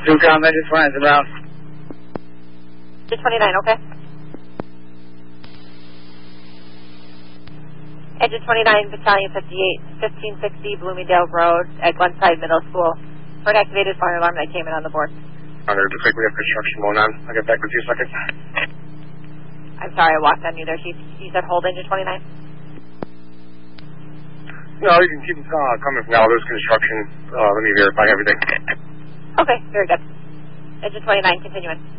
2Com, engine 29 is about. Engine 29, okay. Engine 29, Battalion 58, 1560 Bloomingdale Road at Glenside Middle School. For an activated fire alarm that came in on the board. Under the quickly have construction going on. I'll get back with you a second. I'm sorry, I walked on you there. You said hold engine 29? No, you can keep coming from now. There's construction. Let me verify everything. Okay, very good. Engine 29, continuing.